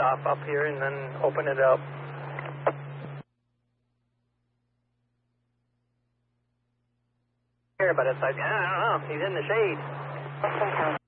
off up here and then open it up. Here, but it's like, I don't know, he's in the shade.